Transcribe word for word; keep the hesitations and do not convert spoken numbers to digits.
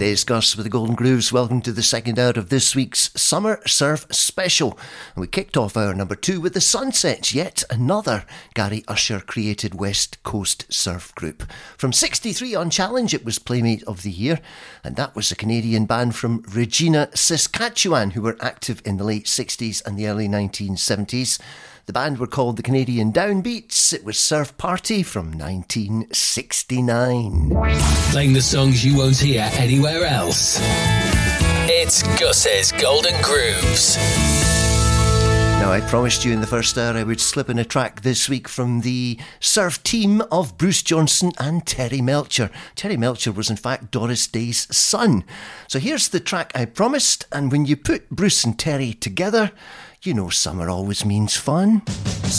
It is Gus with the Golden Grooves. Welcome to the second hour of this week's Summer Surf Special. And we kicked off hour number two with the Sunsets, yet another Gary Usher created West Coast surf group. From sixty-three on Challenge, it was Playmate of the Year, and that was a Canadian band from Regina, Saskatchewan, who were active in the late sixties and the early nineteen seventies. The band were called the Canadian Downbeats. It was Surf Party from nineteen sixty-nine. Playing the songs you won't hear anywhere else. It's Gus's Golden Grooves. Now, I promised you in the first hour I would slip in a track this week from the surf team of Bruce Johnson and Terry Melcher. Terry Melcher was in fact Doris Day's son. So here's the track I promised, and when you put Bruce and Terry together, you know summer always means fun.